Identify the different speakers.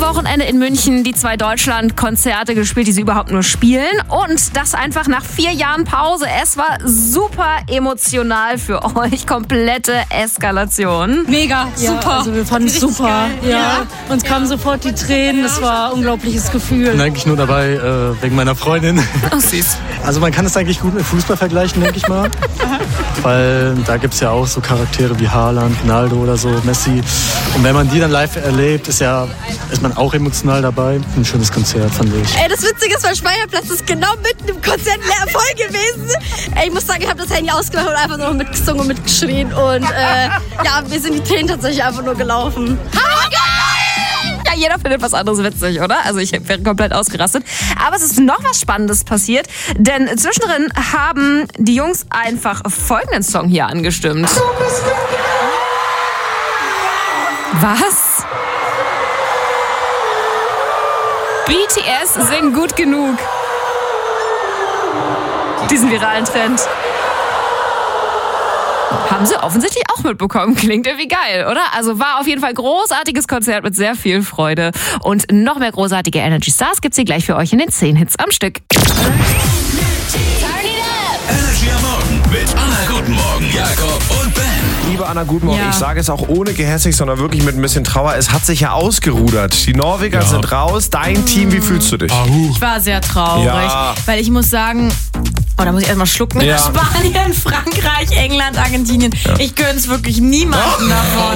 Speaker 1: Wochenende in München die 2 Deutschland-Konzerte gespielt, die sie überhaupt nur spielen. Und das einfach nach 4 Jahren Pause. Es war super emotional für euch. Komplette Eskalation.
Speaker 2: Mega,
Speaker 3: ja,
Speaker 2: super.
Speaker 3: Also wir fanden es super. Ja. Uns kamen sofort die Tränen. Das war ein unglaubliches Gefühl.
Speaker 4: Ich bin eigentlich nur dabei wegen meiner Freundin.
Speaker 1: Oh, süß.
Speaker 4: Also man kann es eigentlich gut mit Fußball vergleichen, denke ich mal. Weil da gibt es ja auch so Charaktere wie Haaland, Ronaldo oder so, Messi. Und wenn man die dann live erlebt, ist man auch emotional dabei. Ein schönes Konzert, fand ich.
Speaker 2: Ey, das Witzige ist, mein Speierplatz ist genau mitten im Konzert voll gewesen. Ey, ich muss sagen, ich habe das Handy ausgemacht und einfach nur mitgesungen und mitgeschrien. Und ja, mir sind die Tränen tatsächlich einfach nur gelaufen.
Speaker 1: Ja, jeder findet was anderes witzig, oder? Also ich wäre komplett ausgerastet. Aber es ist noch was Spannendes passiert, denn zwischendrin haben die Jungs einfach folgenden Song hier angestimmt. Was? BTS singen gut genug. Diesen viralen Trend. Haben sie offensichtlich auch mitbekommen. Klingt irgendwie geil, oder? Also war auf jeden Fall ein großartiges Konzert mit sehr viel Freude. Und noch mehr großartige Energy Stars gibt's hier gleich für euch in den 10 Hits am Stück.
Speaker 5: Energy am Morgen mit Anna Guten Morgen, Jakob und Ben.
Speaker 6: Liebe Anna, guten Morgen.
Speaker 1: Ja.
Speaker 6: Ich sage es auch ohne gehässig, sondern wirklich mit ein bisschen Trauer. Es hat sich ja ausgerudert. Die Norweger sind raus. Dein Team, wie fühlst du dich?
Speaker 3: Ich war sehr traurig,
Speaker 6: Ja.
Speaker 3: weil ich muss sagen, da muss ich erstmal schlucken.
Speaker 6: Ja.
Speaker 3: Spanien, Frankreich, England, Argentinien. Ich gönn's wirklich niemanden davon.